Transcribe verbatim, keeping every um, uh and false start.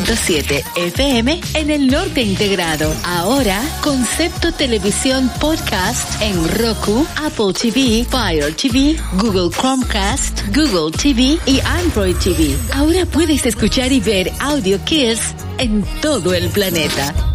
punto siete F M en el norte integrado. Ahora, Concepto Televisión Podcast en Roku, Apple T V, Fire T V, Google Chromecast, Google T V y Android T V. Ahora puedes escuchar y ver Audio Kids en todo el planeta.